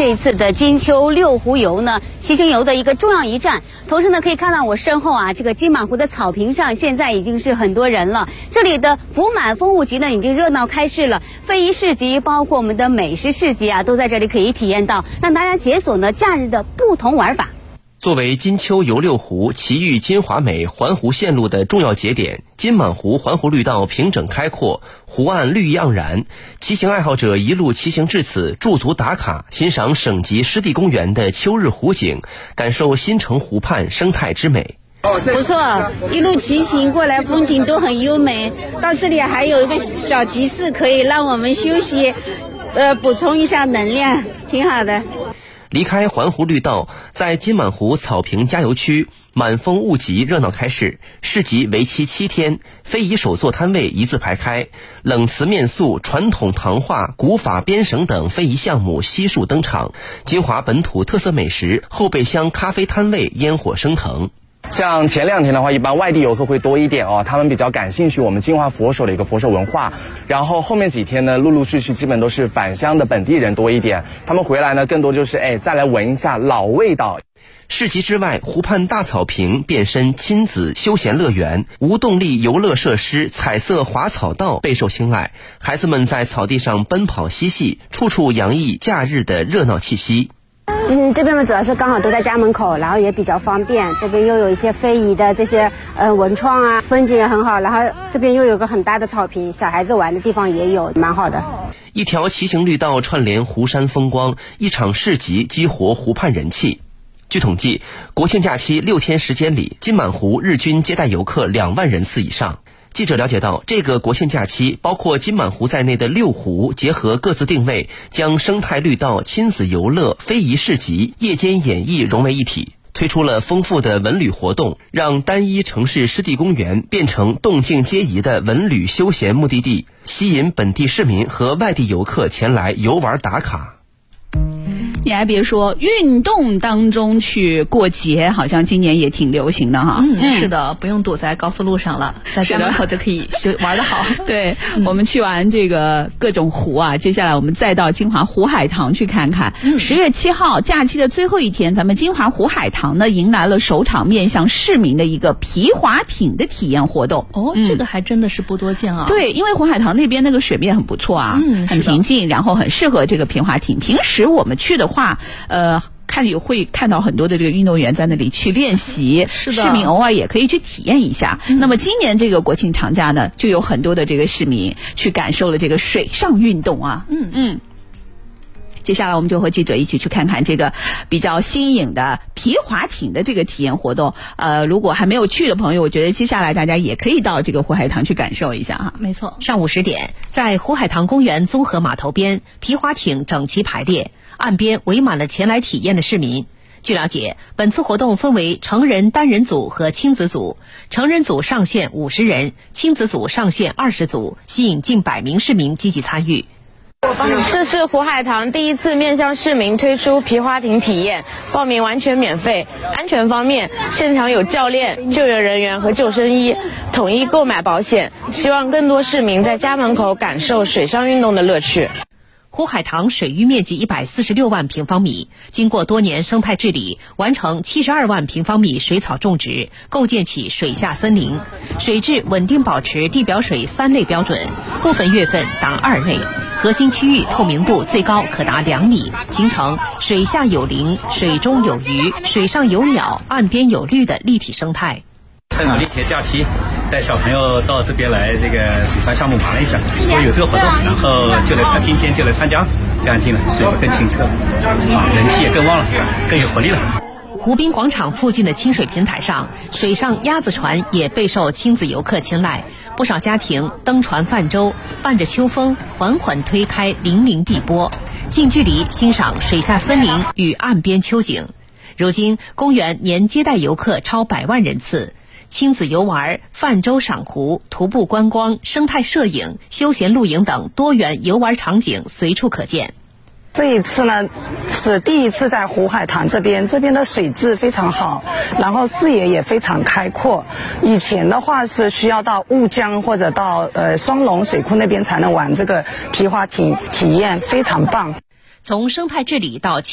这一次的金秋六湖游呢，骑行游的一个重要一站。同时呢，可以看到我身后啊，这个金满湖的草坪上现在已经是很多人了。这里的福满风物集呢，已经热闹开市了，非遗市集包括我们的美食市集啊，都在这里可以体验到，让大家解锁呢假日的不同玩法。 作为金秋游六湖、奇遇金华美环湖线路的重要节点，金满湖环湖绿道平整开阔，湖岸绿意盎然，骑行爱好者一路骑行至此驻足打卡，欣赏省级湿地公园的秋日湖景，感受新城湖畔生态之美。 不错，一路骑行过来风景都很优美，到这里还有一个小集市可以让我们休息，补充一下能量，挺好的。 离开环湖绿道，在金满湖草坪加油区，满风物集热闹开市。市集为期7天，非遗手作摊位一字排开，冷瓷面塑、传统糖画、古法编绳等非遗项目悉数登场。金华本土特色美食后备箱咖啡摊位烟火升腾。 像前2天的话，一般外地游客会多一点哦，他们比较感兴趣我们金华佛手的一个佛手文化。然后后面几天呢，陆陆续续基本都是返乡的本地人多一点，他们回来呢，更多就是再来闻一下老味道。 市集之外，湖畔大草坪变身亲子休闲乐园，无动力游乐设施、彩色滑草道备受青睐，孩子们在草地上奔跑嬉戏，处处洋溢假日的热闹气息。 这边呢主要是刚好都在家门口，然后也比较方便。这边又有一些非遗的这些文创啊，风景也很好。然后这边又有个很大的草坪，小孩子玩的地方也有，蛮好的。 一条骑行绿道串联湖山风光，一场市集激活湖畔人气。据统计，国庆假期6天时间里，金满湖日均接待游客2万人次以上。记者了解到，这个国庆假期，包括金满湖在内的6湖结合各自定位，将生态绿道、亲子游乐、非遗市集、夜间演艺融为一体，推出了丰富的文旅活动，让单一城市湿地公园变成动静皆宜的文旅休闲目的地，吸引本地市民和外地游客前来游玩打卡。 你还别说，运动当中去过节，好像今年也挺流行的哈。 是的，不用堵在高速路上了，在家门口就可以玩得好。 对，我们去完这个各种湖啊，接下来我们再到金华湖海棠去看看。10月7号假期的最后一天，咱们金华湖海棠呢迎来了首场面向市民的一个皮划艇的体验活动。 这个还真的是不多见啊。 对，因为湖海棠那边那个水面很不错啊，很平静，然后很适合这个皮划艇。平时我们去的话，会看到很多的这个运动员在那里去练习， 是的， 市民偶尔也可以去体验一下。那么今年这个国庆长假呢，就有很多的这个市民去感受了这个水上运动啊。接下来我们就和记者一起去看看这个比较新颖的皮划艇的这个体验活动。如果还没有去的朋友，我觉得接下来大家也可以到这个湖海棠去感受一下哈。 没错， 上午10点，在湖海棠公园综合码头边，皮划艇整齐排列，岸边围满了前来体验的市民。据了解，本次活动分为成人单人组和亲子组，成人组上限50人，亲子组上限20组，吸引近100名市民积极参与。 这是湖海棠第一次面向市民推出皮划艇体验，报名完全免费。安全方面，现场有教练、救援人员和救生衣，统一购买保险，希望更多市民在家门口感受水上运动的乐趣。 湖海棠水域面积146万平方米，经过多年生态治理，完成72万平方米水草种植，构建起水下森林，水质稳定保持地表水3类标准，部分月份达2类，核心区域透明度最高可达2米，形成水下有灵、水中有鱼、水上有鸟、岸边有绿的立体生态。 趁着立铁假期，带小朋友到这边来这个水上项目玩一下，说有这个活动，然后今天就来参加，干净了，水更清澈，人气也更旺了，更有活力了。 湖滨广场附近的清水平台上，水上鸭子船也备受亲子游客青睐，不少家庭登船泛舟，伴着秋风缓缓推开粼粼碧波，近距离欣赏水下森林与岸边秋景。如今公园年接待游客超100万人次，亲子游玩、泛舟赏湖、徒步观光、生态摄影、休闲露营等多元游玩场景随处可见。 这一次呢是第一次在湖海棠这边的水质非常好，然后视野也非常开阔。以前的话是需要到雾江或者到双龙水库那边才能玩这个皮划艇，体验非常棒。 从生态治理到